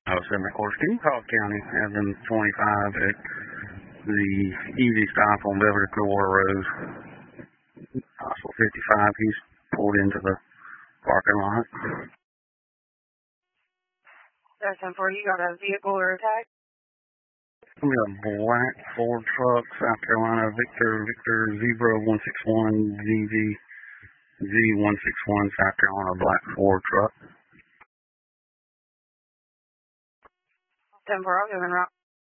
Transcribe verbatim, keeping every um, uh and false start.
Oh, seven quarters. Can you call county, Evan twenty-five at the easy stop on Beverly Clearwater Road? Possible fifty-five. He's pulled into the parking lot. That's ten four. You got a vehicle or a tag? It's going to be a black Ford truck, South Carolina, Victor, Victor, Zebra one six one, Z Z, Z one six one, South Carolina, black Ford truck. ten four, I'll give him a route.